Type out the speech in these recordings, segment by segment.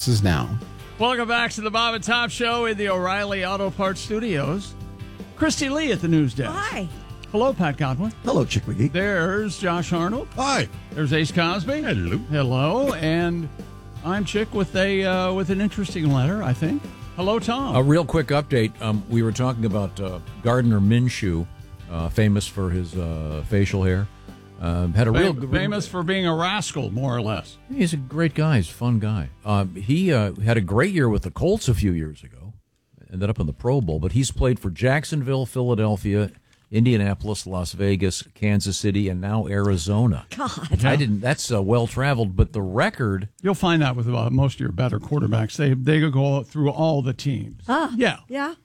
This is now. Welcome back to the Bob and Tom Show in the O'Reilly Auto Parts Studios. Christy Lee at the news desk. Hi. Hello, Pat Godwin. Hello, Chick McGee. There's Josh Arnold. Hi. There's Ace Cosby. Hello. Hello, and I'm Chick with an interesting letter, I think. Hello, Tom. A real quick update. We were talking about Gardner Minshew, famous for his facial hair. Had a famous for being a rascal, more or less. He's a great guy. He's a fun guy. He had a great year with the Colts a few years ago. Ended up in the Pro Bowl, but he's played for Jacksonville, Philadelphia, Indianapolis, Las Vegas, Kansas City, and now Arizona. God. That's well traveled, but the record. You'll find that with most of your better quarterbacks. They go through all the teams. Yeah.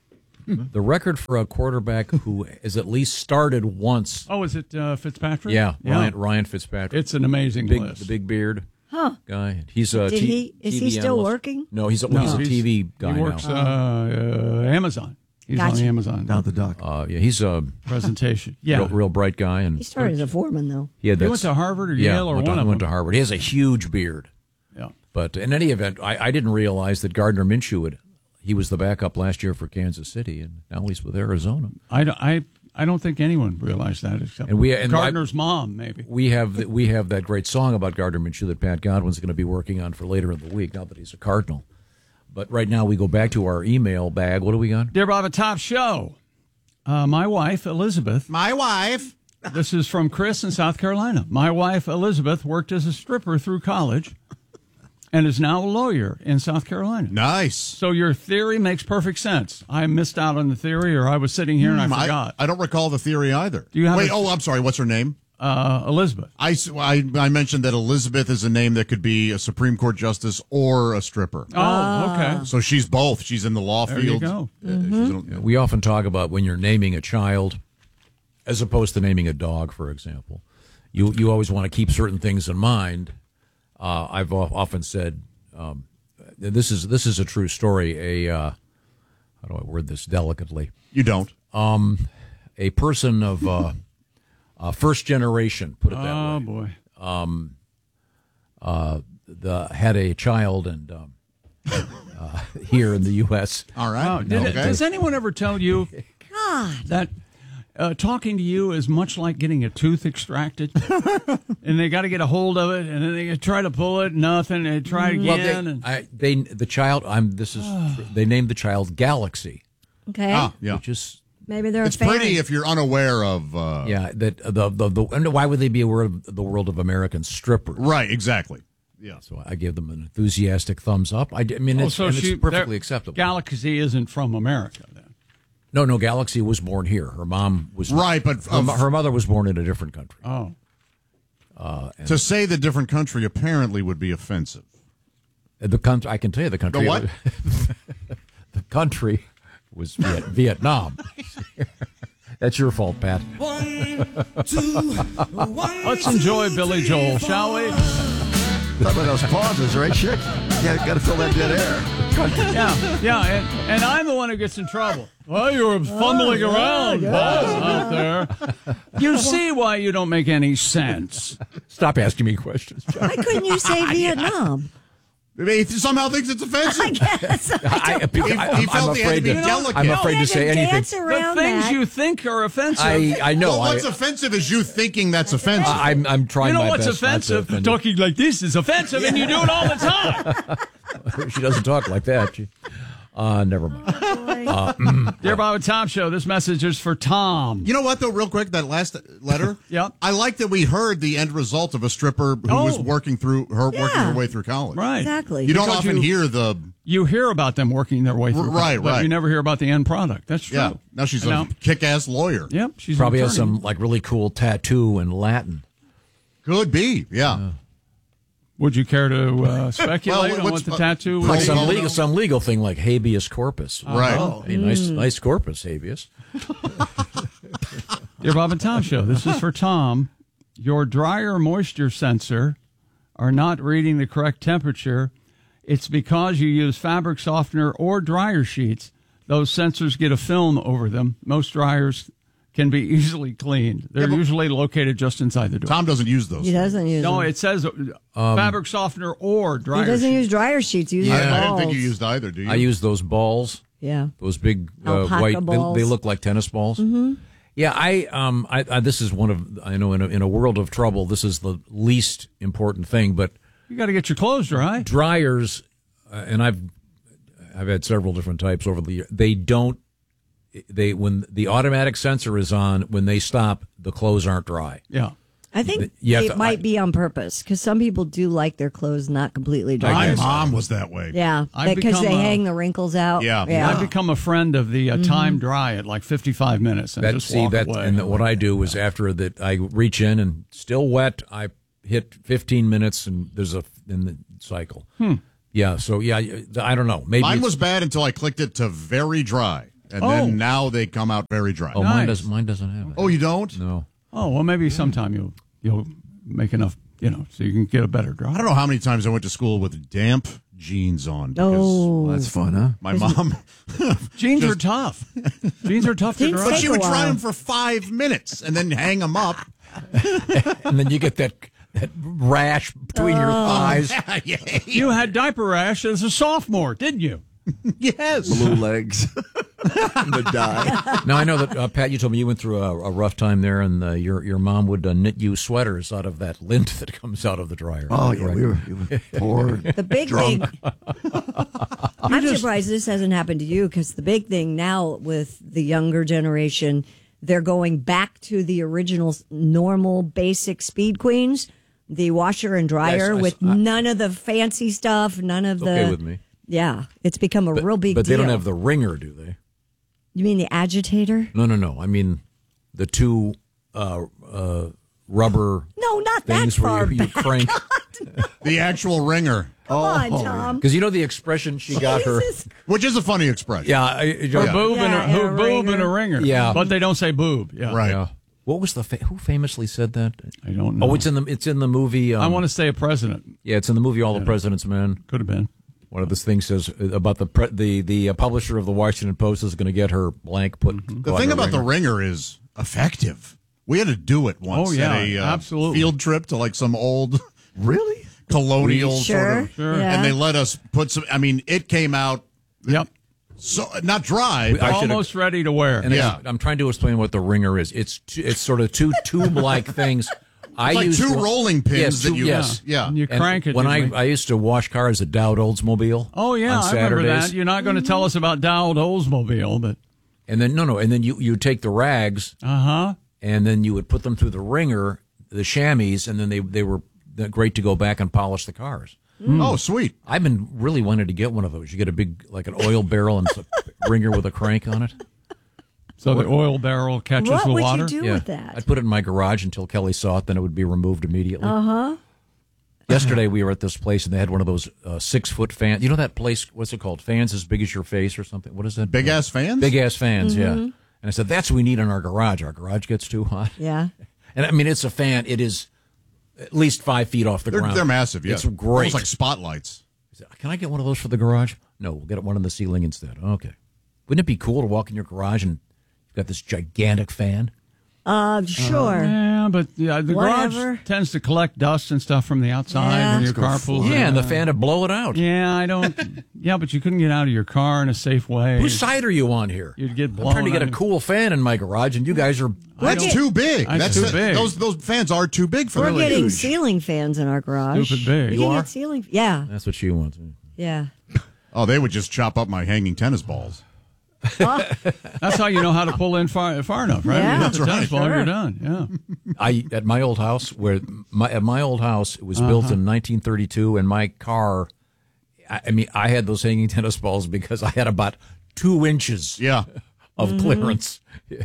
The record for a quarterback who has at least started once. Oh, is it Fitzpatrick? Yeah. Ryan Fitzpatrick. It's an amazing list. The big beard guy. He's Is he still analyst. working? No, he's a TV guy. He works now. Amazon. He's on the Amazon. Down the dock. He's a presentation. Yeah, real bright guy, and He started as a foreman, though. he went to Harvard or Yale or one of them. Went to Harvard. He has a huge beard. Yeah, but in any event, I didn't realize that Gardner Minshew he was the backup last year for Kansas City, and now he's with Arizona. I don't think anyone realized that except Gardner's mom, maybe. We have that great song about Gardner Minshew that Pat Godwin's going to be working on for later in the week. Now that he's a Cardinal, but right now we go back to our email bag. What do we got? Dear Bob, a top show. My wife Elizabeth. My wife. This is from Chris in South Carolina. My wife Elizabeth worked as a stripper through college. And is now a lawyer in South Carolina. Nice. So your theory makes perfect sense. I missed out on the theory, or I was sitting here and I forgot. I don't recall the theory either. Do you have I'm sorry. What's her name? Elizabeth. I mentioned that Elizabeth is a name that could be a Supreme Court justice or a stripper. Oh, okay. So she's both. She's in the law there field. There you go. We often talk about when you're naming a child, as opposed to naming a dog, for example. You always want to keep certain things in mind. I've often said, this is a true story. How do I word this delicately? You don't. A person of first generation, put it that way. Oh boy. Had a child and here in the U.S. All right. Wow. Does anyone ever tell you God. that talking to you is much like getting a tooth extracted? And they got to get a hold of it, and then they try to pull it, nothing, and try again. They named the child Galaxy. Okay. Yeah. Which is Maybe they're It's a fan. pretty if you're unaware of. and why would they be aware of the world of American strippers? Right. Exactly. Yeah. So I give them an enthusiastic thumbs up. It's perfectly acceptable. Galaxy isn't from America, then. No, Galaxy was born here. Her mom was right, but her mother was born in a different country. Oh. To say the different country apparently would be offensive. I can tell you the country. The what? The country was Vietnam. That's your fault, Pat. 1, 2, 1. Let's enjoy Billy Joel, shall we? Some of those pauses, right, Chick? Yeah, got to fill that dead air. Yeah, and I'm the one who gets in trouble. Well, you were fumbling around, boss, out there. You see why you don't make any sense. Stop asking me questions. Why couldn't you say Vietnam? He somehow thinks it's offensive. I guess. He felt he had to be delicate. I'm afraid to say anything. The things you think are offensive. I know. Well, what's offensive is you thinking that's offensive. I'm trying. You know my what's best offensive? not to offend Talking like this is offensive, and you do it all the time. her. She doesn't talk like that. Never mind. Dear Bob and Tom Show, this message is for Tom. You know what, though, real quick, that last letter? Yeah. I like that we heard the end result of a stripper who was working her way through college. Right. Exactly. You don't often hear the... You hear about them working their way through college, but you never hear about the end product. That's true. Yeah. Now she's a kick-ass lawyer. Yep. She's probably has some really cool tattoo in Latin. Could be, yeah. Would you care to speculate on what the tattoo would be? Like some legal thing like habeas corpus. Right. Oh. Nice corpus, habeas. Dear Bob and Tom Show, this is for Tom. Your dryer moisture sensor are not reading the correct temperature. It's because you use fabric softener or dryer sheets. Those sensors get a film over them. Most dryers can be easily cleaned. They're usually located just inside the door. Tom doesn't use those. He doesn't use No, them. it says fabric softener or dryer He doesn't sheet. use dryer sheets. He uses I didn't balls. think you used either, do you? I use those balls. Yeah. Those big Alpaca white. balls. They look like tennis balls. Mm-hmm. Yeah, I this is one of, I know in a world of trouble, this is the least important thing, but You got to get your clothes dry. dryers, and I've had several different types over the year. When the automatic sensor is on, when they stop, the clothes aren't dry. Yeah. I think You have it to- might be on purpose because some people do like their clothes not completely dry. My mom was that way. Yeah, I've because become they a- hang the wrinkles out. Yeah. I've become a friend of the time dry at like 55 minutes and just walk away. And what I do is after that, I reach in and still wet. I hit 15 minutes and there's in the cycle. Yeah. So yeah, I don't know. Maybe Mine it's- was bad until I clicked it to very dry, and then now they come out very dry. Oh, Nice. mine doesn't have it. Oh, you don't? No. Oh, well, maybe sometime you'll make enough, so you can get a better dry. I don't know how many times I went to school with damp jeans on. Because Oh, That's fun, huh? my mom. Jeans are tough. Jeans are tough to Jeans dry. But she would Take a dry while. them for 5 minutes and then hang them up. And then you get that rash between your thighs. You had diaper rash as a sophomore, didn't you? Yes. Blue legs. The dye. Now I know that Pat, you told me you went through a rough time there, and your mom would knit you sweaters out of that lint that comes out of the dryer. Oh, yeah, Right. we were poor. the big thing. I'm surprised this hasn't happened to you because the big thing now with the younger generation, they're going back to the original normal basic Speed Queens, the washer and dryer Yes, with none of the fancy stuff, none of the. Okay with me. Yeah, it's become a real big But deal. they don't have the ringer, do they? You mean the agitator? No. I mean the two rubber No, not that things far where you back. crank. The actual ringer, Come on, Tom. Because you know the expression she got her. Jesus. which is a funny expression. Yeah, Her boob, Yeah, and and a her boob and a ringer. ringer. Yeah. But they don't say boob. Yeah. Right. yeah. What was who famously said that? I don't know. Oh, it's in the movie. I want to say a president. Yeah, it's in the movie All the President's Men. Could have been. One of the things says about the publisher of the Washington Post is going to get her blank put. The thing about the ringer is effective. We had to do it once Oh, yeah, at a absolutely. field trip to like some old Really? colonial sort Sure. of. Sure. Yeah. And they let us put some. I mean, it came out Yep. so not dry. but- I should've- Almost ready to wear. And Yeah. I'm trying to explain what the ringer is. It's sort of two tube-like things. I like used two one- rolling pins Yes, that two- you. yes. Yeah. And you And crank it. when usually. I used to wash cars at Dowd Oldsmobile. Oh, yeah. on I remember Saturdays. that. You're not going to tell us about Dowd Oldsmobile, but. And then and then you take the rags and then you would put them through the ringer, the chamois, and then they were great to go back and polish the cars. Oh, sweet. I've been really wanting to get one of those. You get a big, like an oil barrel and it's a ringer with a crank on it. So the oil barrel catches What the would water. you do Yeah. with that? I'd put it in my garage until Kelly saw it, then it would be removed immediately. Yesterday we were at this place and they had one of those 6-foot fans. You know that place, what's it called? Fans as big as your face or something? What is that? Big ass fans. Big ass fans, yeah. And I said, that's what we need in our garage. Our garage gets too hot. Yeah. And I mean, it's a fan. It is at least 5 feet off the ground. They're massive. Yeah. It's great. Almost like spotlights. I said, can I get one of those for the garage? No, we'll get one on the ceiling instead. Okay. Wouldn't it be cool to walk in your garage and you've got this gigantic fan? Sure. Yeah, but the Whatever. garage tends to collect dust and stuff from the outside Yeah. when your car pulls in. Yeah, and the fan would blow it out. Yeah, I don't. Yeah, but you couldn't get out of your car in a safe way. Whose side are you on here? You'd get I'm trying to blown get a out. cool fan in my garage, and you guys are. That's too big. That's too big. Those fans are too big for We're them. getting Huge. ceiling fans in our garage. Stupid big. You You can are? get ceiling. Yeah. That's what she wants. Yeah. Oh, they would just chop up my hanging tennis balls. That's how you know how to pull in far enough, right? Yeah. You hit That's the tennis right. ball, Sure. you're done. Yeah. At my old house, at my old house, it was built in 1932, and my car. I mean, I had those hanging tennis balls because I had about 2 inches Yeah. of clearance.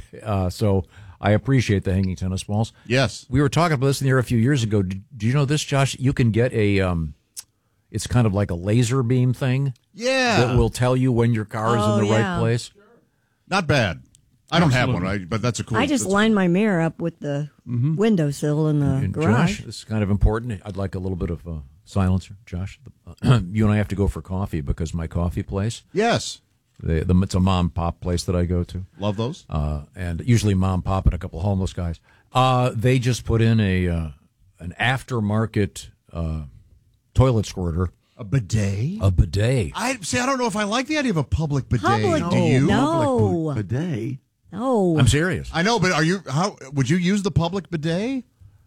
So I appreciate the hanging tennis balls. Yes. We were talking about this in the air a few years ago. Do you know this, Josh? You can get a. It's kind of like a laser beam thing Yeah. that will tell you when your car is in the yeah. right place. Not bad. I don't have one, but that's a cool. I just that's- line my mirror up with the windowsill in the And garage. Josh, this is kind of important. I'd like a little bit of silencer, Josh. You and I have to go for coffee because my coffee place Yes. It's a mom and pop place that I go to. Love those. And usually mom and pop and a couple of homeless guys. They just put in an aftermarket toilet squirter. A bidet? A bidet. I don't know if I like the idea of a public bidet. Public- Do you? No. Bidet. No. I'm serious. I know, but how would you use the public bidet?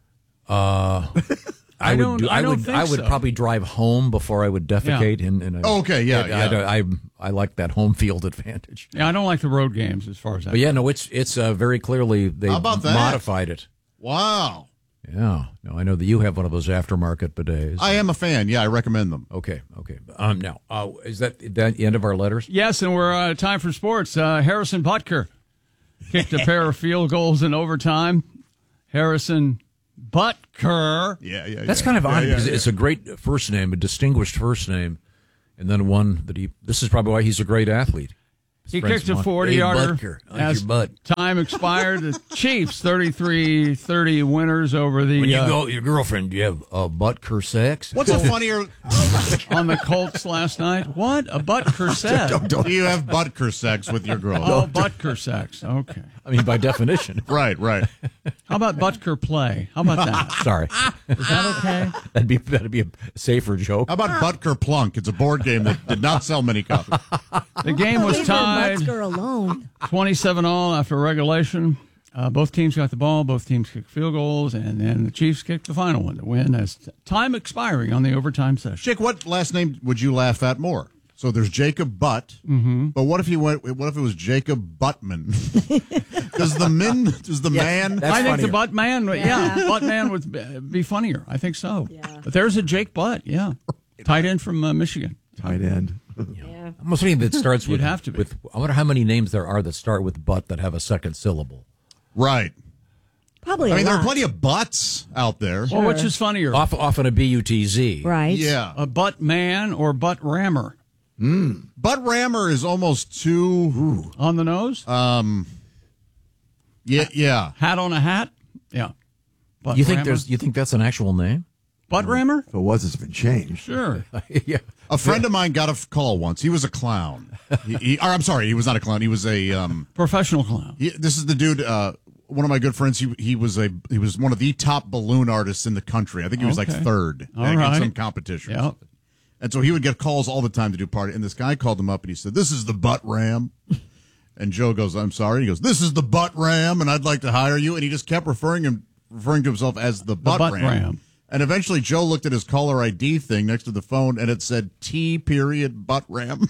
I don't think I would so. probably drive home before I would defecate. Oh, okay, yeah. I like that home field advantage. Yeah, I don't like the road games as far as that. But yeah, no, it's very clearly they How about that? modified it. Wow. Yeah, no, I know that you have one of those aftermarket bidets. I am a fan. Yeah, I recommend them. Okay. Now, is that the end of our letters? Yes, and we're time for sports. Harrison Butker kicked a pair of field goals in overtime. Harrison Butker. Yeah. That's kind of odd because yeah. it's a great first name, a distinguished first name, and then one that this is probably why he's a great athlete. He kicked a 40-yarder. Hey, Butker, as your butt. time expired, the Chiefs 33-30 winners over the When you go with your girlfriend, do you have Butker sex? What's a funnier? on the Colts last night. What? A Butker sex. Do you have Butker sex with your girl? Oh, Butker sex. Okay. I mean, by definition. Right. How about Butker play? How about that? Sorry, Is that okay? that'd be a safer joke. How about Butker Plunk? It's a board game that did not sell many copies. The game was Leave tied Butker alone. 27-all after regulation. Both teams got the ball. Both teams kicked field goals, and then the Chiefs kicked the final one to win as time expiring on the overtime session. Jake, what last name would you laugh at more? So there's Jacob Butt, but what if it was Jacob Buttman? Does the man? That's I think funnier. the Butt Man, Butt Man would be funnier. I think so. Yeah. But there's a Jake Butt, tight end from Michigan. Tight end. Yeah. I'm assuming that starts with. You'd have to be. I wonder how many names there are that start with butt that have a second syllable. Right. Probably I mean, a there lot. are plenty of butts out there. Well, which is funnier, Often a BUTZ. Right. Yeah. a Butt Man or Butt Rammer? Butt rammer is almost too. On the nose? Yeah. Hat on a hat? Yeah. Butt You think Rammer? you think that's an actual name? Butt Rammer? If it was, it's been changed. Sure. Yeah. A friend of mine got a call once. He was a clown. I'm sorry, he was not a clown. He was a. Professional clown. This is the dude. One of my good friends. He was one of the top balloon artists in the country. I think he was like Okay. third All in right. some competitions. Yep. And so he would get calls all the time to do party. And this guy called him up and he said, "This is the Butt Ram." And Joe goes, "I'm sorry." He goes, "This is the Butt Ram, and I'd like to hire you." And he just kept referring to himself as the Butt Ram. And eventually Joe looked at his caller ID thing next to the phone, and it said T. Butt Ram.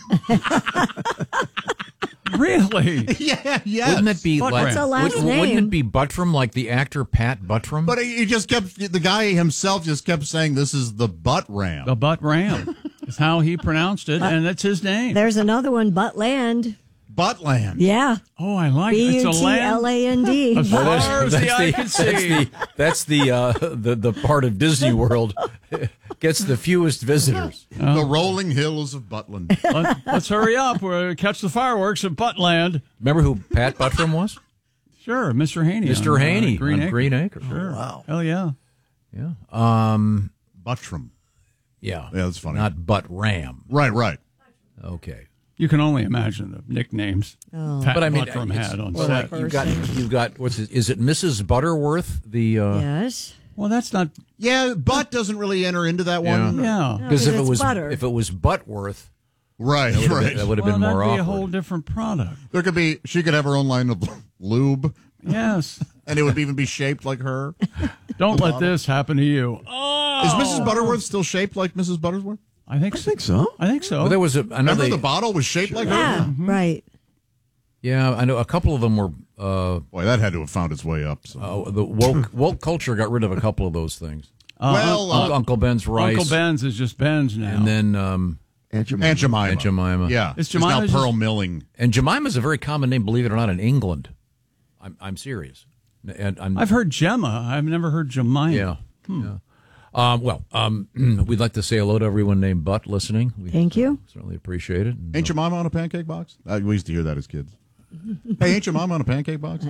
Really? Yes. Wouldn't it be Butt like? Ram. It's a last Wouldn't name. it be Buttram like the actor Pat Buttram? But he just kept, the guy himself just kept saying, "This is the Butt Ram." The Butt Ram is how he pronounced it, and that's his name. There's another one, Buttland. Buttland. Yeah. Oh, I like it. It's a land. Butland. As far as the eye can see. That's the part of Disney World gets the fewest visitors. The rolling hills of Buttland. Let's hurry up. We'll catch the fireworks at Buttland. Remember who Pat Buttram was? Sure, Mr. Haney. Mr. on, Haney Green on Acres. Green Acres. Sure. Wow. Hell yeah. Yeah. Buttram. Yeah. Yeah, that's funny. Not Butt Ram. Right. Okay. You can only imagine the nicknames Pat But I mean, Buttram it's- had on well, set. like, you've got what's it? Is it Mrs. Butterworth? The Yes. Well, that's not. Yeah, Butt doesn't really enter into that one. Yeah. because if it's butter. it was Buttworth, Right. that would have Well, been that'd more be awkward. a whole different product. She could have her own line of lube, Yes. and it would even be shaped like her. Don't let this happen to you. Oh, Is Mrs. Butterworth still shaped like Mrs. Butterworth? I think I so. think so. I think so. Well, there was I know Remember they, the bottle was shaped like Yeah. her? Right. yeah, I know a couple of them were. Boy, that had to have found its way up. So. The woke culture got rid of a couple of those things. Uncle Ben's rice, Uncle Ben's is just Ben's now. and then Aunt Jemima. Aunt Jemima. Aunt Jemima. Yeah. Is It's now Jemima just- Pearl Milling. and Jemima's a very common name, believe it or not, in England. I'm serious. And I've heard Gemma. I've never heard Jemima. yeah. Yeah. We'd like to say hello to everyone named Butt listening. We Thank you. certainly appreciate it. And, Ain't your mama on a pancake box? We used to hear that as kids. Hey, ain't your mama on a pancake box?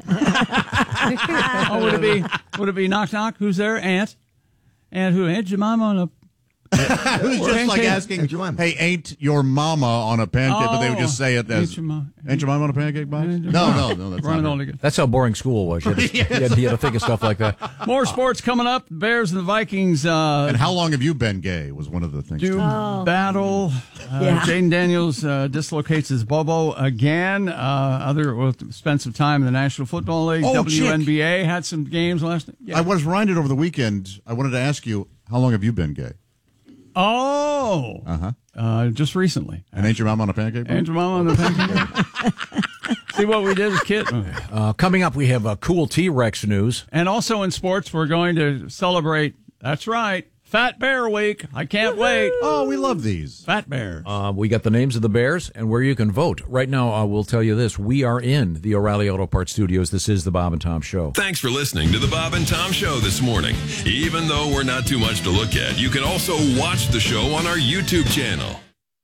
Oh, would it be knock knock? Who's there? Aunt who? Aunt Jemima on a It was just like asking, Ain't your mama. hey, ain't your mama on a pancake? But they would just say it as, Ain't your ma- ain't your mama on a pancake box? Ain't your No, mama. that's Run it not all it. together. That's how boring school was. You had to think of stuff like that. More sports coming up. The Bears and the Vikings And how long have you been gay was one of the things. do battle. Yeah. Jaden Daniels dislocates his bobo again. We'll spend some time in the National Football League. Oh, WNBA had some games last night. Yeah. I was reminded over the weekend, I wanted to ask you, how long have you been gay? Just recently. And ain't your mama on a pancake box? Ain't your mama on the pancake? See what we did as kids. Coming up, we have cool T-Rex news. And also in sports, we're going to celebrate, that's right, Fat Bear Week. I can't wait. Oh, we love these. Fat Bears. We got the names of the Bears and where you can vote. Right now, we'll tell you this. We are in the O'Reilly Auto Parts studios. This is the Bob and Tom Show. Thanks for listening to the Bob and Tom Show this morning. Even though we're not too much to look at, you can also watch the show on our YouTube channel.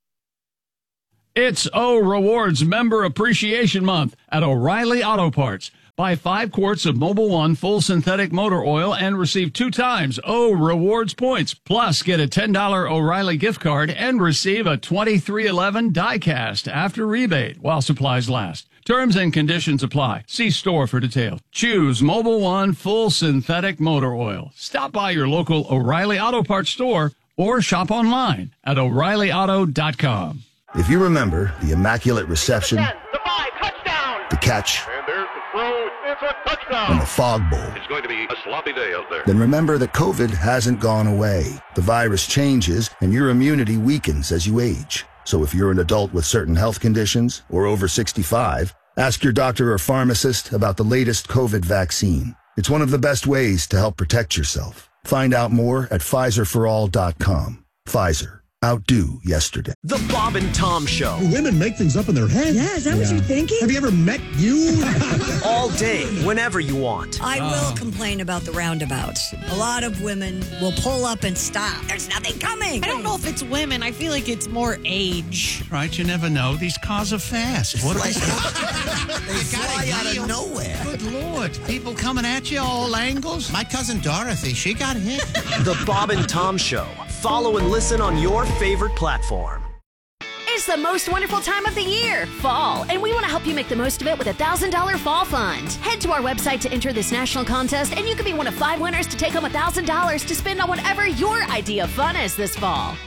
It's O Rewards Member Appreciation Month at O'Reilly Auto Parts. Buy 5 quarts of Mobil 1 full synthetic motor oil and receive 2 times O Rewards points. Plus, get a $10 O'Reilly gift card and receive a 2311 die-cast after rebate while supplies last. Terms and conditions apply. See store for details. Choose Mobil 1 full synthetic motor oil. Stop by your local O'Reilly Auto Parts store or shop online at O'ReillyAuto.com. If you remember the Immaculate Reception, the catch, And there's the throw. It's a touchdown. and the Fog Bowl, It's going to be a sloppy day out there. then remember that COVID hasn't gone away. The virus changes, and your immunity weakens as you age. So if you're an adult with certain health conditions or over 65, ask your doctor or pharmacist about the latest COVID vaccine. It's one of the best ways to help protect yourself. Find out more at PfizerForAll.com. Pfizer. Outdo yesterday. The Bob and Tom Show. Women make things up in their head. Yeah, is that what you're thinking? Have you ever met you? All day, whenever you want. I will complain about the roundabouts. A lot of women will pull up and stop. There's nothing coming. I don't know if it's women. I feel like it's more age. Right, you never know. These cars are fast. What are they? They fly out of nowhere. Good Lord. People coming at you all angles. My cousin Dorothy, she got hit. The Bob and Tom Show. Follow and listen on your favorite platform. It's the most wonderful time of the year, fall, and we want to help you make the most of it with a $1,000 fall fund. Head to our website to enter this national contest, and you could be one of 5 winners to take home $1,000 to spend on whatever your idea of fun is this fall.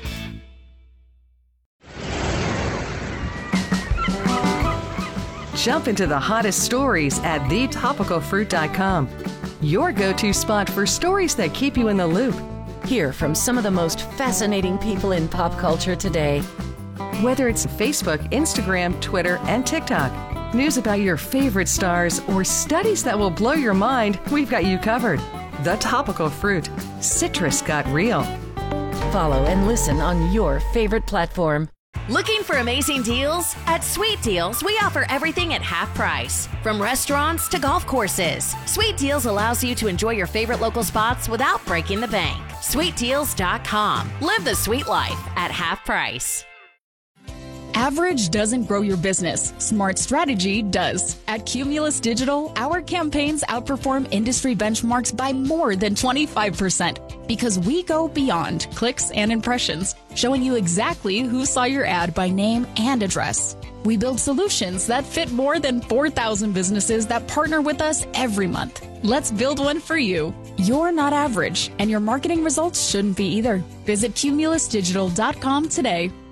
Jump into the hottest stories at thetopicalfruit.com. Your go-to spot for stories that keep you in the loop. Hear from some of the most fascinating people in pop culture today. Whether it's Facebook, Instagram, Twitter, and TikTok, news about your favorite stars, or studies that will blow your mind, we've got you covered. The Topical Fruit. Citrus got real. Follow and listen on your favorite platform. Looking for amazing deals? At Sweet Deals, we offer everything at half price. From restaurants to golf courses, Sweet Deals allows you to enjoy your favorite local spots without breaking the bank. SweetDeals.com. Live the sweet life at half price. Average doesn't grow your business. Smart strategy does. At Cumulus Digital, our campaigns outperform industry benchmarks by more than 25% because we go beyond clicks and impressions, showing you exactly who saw your ad by name and address. We build solutions that fit more than 4,000 businesses that partner with us every month. Let's build one for you. You're not average, and your marketing results shouldn't be either. Visit cumulusdigital.com today.